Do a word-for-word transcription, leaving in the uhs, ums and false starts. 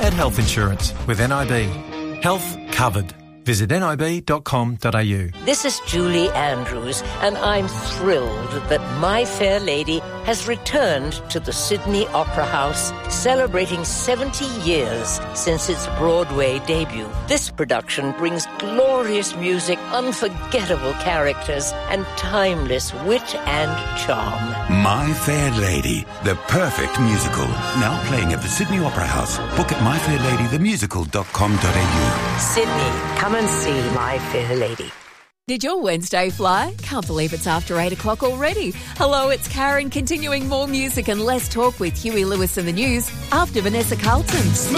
had health insurance with N I B. Health covered. Visit nib dot com dot a u. This is Julie Andrews, and I'm thrilled that My Fair Lady has returned to the Sydney Opera House, celebrating seventy years since its Broadway debut. This production brings glorious music, unforgettable characters, and timeless wit and charm. My Fair Lady, the perfect musical. Now playing at the Sydney Opera House. Book at my fair lady the musical dot com dot a u. Sydney, come and see My Fair Lady. Did your Wednesday fly? Can't believe it's after eight o'clock already. Hello, it's Karen, continuing more music and less talk with Huey Lewis and the News after Vanessa Carlton.